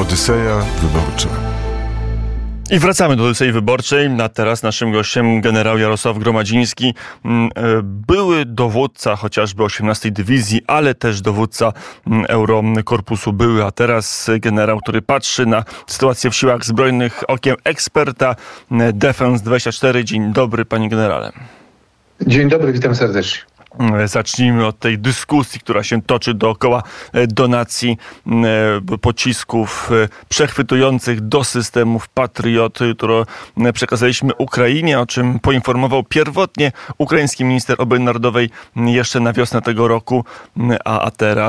Odyseja wyborcza. I wracamy do Odysei Wyborczej. A teraz naszym gościem generał Jarosław Gromadziński, były dowódca chociażby 18. Dywizji, ale też dowódca Eurokorpusu były, a teraz generał, który patrzy na sytuację w siłach zbrojnych okiem eksperta Defense24. Dzień dobry, panie generale. Dzień dobry, witam serdecznie. Zacznijmy od tej dyskusji, która się toczy dookoła donacji pocisków przechwytujących do systemów Patriot, które przekazaliśmy Ukrainie, o czym poinformował pierwotnie ukraiński minister obrony narodowej jeszcze na wiosnę tego roku, a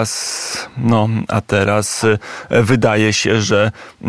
teraz wydaje się, że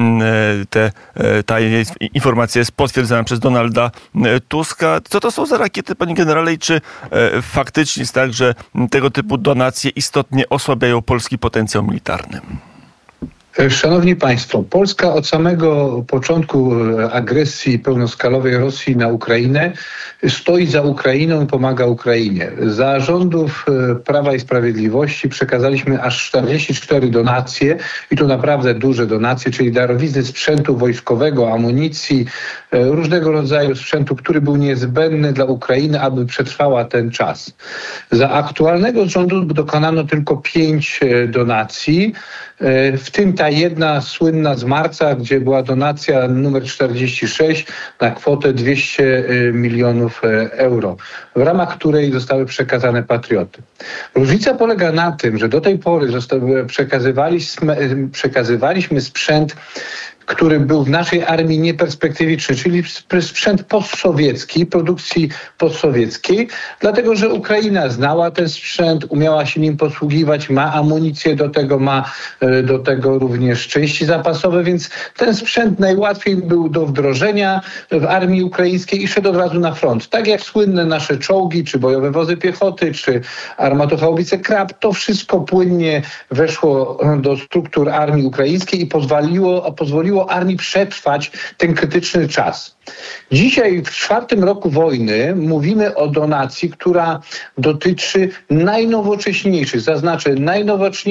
ta informacja jest potwierdzona przez Donalda Tuska. Co to są za rakiety, panie generale, i czy faktycznie jest tak, że tego typu donacje istotnie osłabiają polski potencjał militarny? Szanowni Państwo, Polska od samego początku agresji pełnoskalowej Rosji na Ukrainę stoi za Ukrainą i pomaga Ukrainie. Za rządów Prawa i Sprawiedliwości przekazaliśmy aż 44 donacje i to naprawdę duże donacje, czyli darowizny sprzętu wojskowego, amunicji, różnego rodzaju sprzętu, który był niezbędny dla Ukrainy, aby przetrwała ten czas. Za aktualnego rządu dokonano tylko 5 donacji, w tym ta jedna słynna z marca, gdzie była donacja numer 46 na kwotę 200 milionów euro, w ramach której zostały przekazane Patrioty. Różnica polega na tym, że do tej pory przekazywaliśmy sprzęt, który był w naszej armii nieperspektywiczny, czyli sprzęt postsowiecki, produkcji postsowieckiej, dlatego że Ukraina znała ten sprzęt, umiała się nim posługiwać, ma amunicję ma do tego również części zapasowe, więc ten sprzęt najłatwiej był do wdrożenia w armii ukraińskiej i szedł od razu na front. Tak jak słynne nasze czołgi, czy bojowe wozy piechoty, czy armatochaubice Krab, to wszystko płynnie weszło do struktur armii ukraińskiej i pozwoliło armii przetrwać ten krytyczny czas. Dzisiaj, w 4. roku wojny, mówimy o donacji, która dotyczy najnowocześniejszych, zaznaczę, najnowocześniejszych